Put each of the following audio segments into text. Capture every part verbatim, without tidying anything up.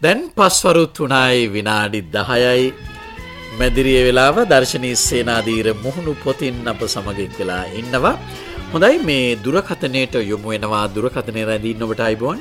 දැන් පස්වරු තුනයි විනාඩි දහයයි මැදිරිය වෙලාව දර්ශනී සේනාධීර මුහුණු පොතින් අප සමග එක්වලා ඉන්නවා. හොඳයි මේ දුරකථනයට යොමු වෙනවා දුරකථනයේ රැඳින්න ඔබට අයබෝන්.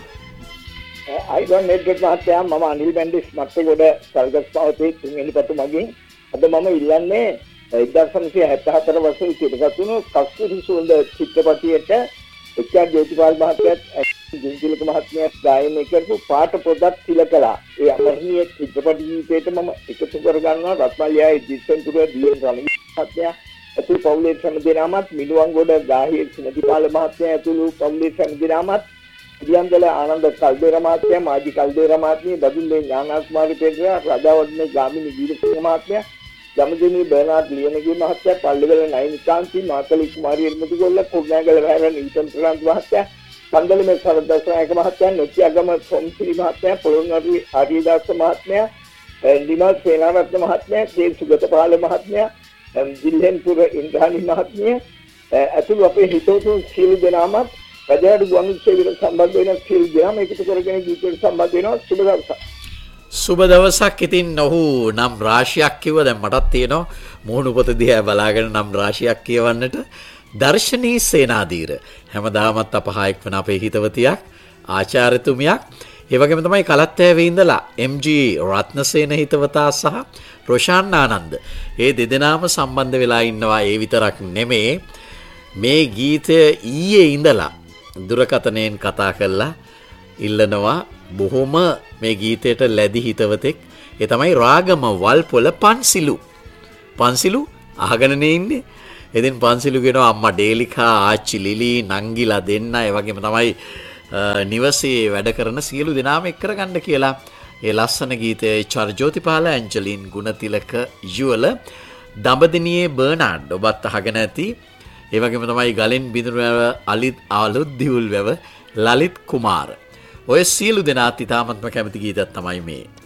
අයබෝන් නෙට්වර්ක් මහත්තයා මම අනිල් බැන්ඩිස් මත්තගොඩ සල්ගස් පවතේ තුන්වෙනි පතු මගින් අද මම ඉල්ලන්නේ එක්දාස් නවසිය හැත්තෑ හතර වසරේ තිරගත වුණු කස්තුරි සුවඳ චිත්‍රපටයට එච්.ආර්. ජෝතිපාල මහත්තයාත් ජින්තිලක මහත්මයාත් ගායනය කරපු පාට පොදක් තිලකලා ඒ අමරණීය චිත්‍රපට ගීතයට මම එකතු කර ගන්නවා රත්මල්යායි ජිස්සන්තුර දීන් රණවීර මහත්මයා ඇතුළු පවුලේ සම්දේනාමත් මිනුවන්ගොඩ ගාහිර සිනදිපාල මහත්මයා ඇතුළු පවුලේ සම්දේනාමත් දියන්දල ආනන්ද කල්දේර මහත්මයා මාජි කල්දේර මහත්මිය බදුල්ලේ ඥානාකුමාරි පෙරේරා රජවඩනේ ගාමිණී වීරසිංහ මහත්මයා ගමදෙනී බර්නාඩ් ලියනගේ මහත්තයා පල්ලිවල නයිනිකාන්ති මාතලි කුමාරි එර්මුදුගොල්ල කුරුණෑගල වැහැර නීතන් ප්‍රනාන්දු මහත්තයා පන්දලමේ සරදස්සනායක මහත්තයා නොකියාගම සොම්සිරි මහත්තයා පොළොන්නරු ආර්යදාස මහත්මයා නිමල් සේනාරත්න මහත්මයා කේ සුගතපාල මහත්මයා දිල්හෙන්පුර ඉන්ද්‍රාණි මහත්මිය ඇතුළු අපේ හිතවතුන් සියලු දෙනාමත් රජාඩු ගුවන් සේවයට සම්බන්ධ වෙන සියලු දෙනාම එකතු කරගෙන ගීතයට සම්බන්ධ වෙනවා. සුබ දවසක්. සුබ දවසක්. ඉතින් ඔහු නම් රාශියක් කිව්ව. දැන් මටත් තියෙනවා මුහුණු පොත දිහා බලාගෙන නම් රාශියක් කියවන්නට. දර්ශනී සේනාධීර හැමදාමත් අපහායක් වන අපේ හිතවතියක් ආචාර්යතුමියක්. ඒ වගේම තමයි කලත්තෑවේ ඉඳලා එම්.ජී. රත්නසේන හිතවතා සහ රොෂාන් ආනන්ද. ඒ දෙදෙනාම සම්බන්ධ වෙලා ඉන්නවා. ඒ විතරක් නෙමේ මේ ගීතය ඊයේ ඉඳලා දුරකථනයෙන් කතා කරලා ඉල්ලනවා බොහොම මේ ගීතයට ලැබි හිතවතෙක්. ඒ තමයි රාගම වල්පොල පන්සිලු. පන්සිලු අහගෙනනේ ඉන්නේ. ඉතින් පන්සිලු කියනවා අම්මා ඩේලිකා ආච්චි ලිලි නංගිලා දෙන්න ඒ වගේම තමයි නිවසේ වැඩ කරන සියලු දෙනාම එක් කරගන්න කියලා. ඒ ලස්සන ගීතය HR. Jothipala Angeline Gunathilaka යුවල දඹදිනියේ Bernard ඔබත් අහගෙන ඇති. ඒ වගේම තමයි ගලෙන් බිඳුරුව අලිත් ආලුත් දිවුල් වැව ලලිත් කුමාර. ඔය සියලු දෙනාත් ඉතාමත්ම කැමති ගීතයක් තමයි මේ.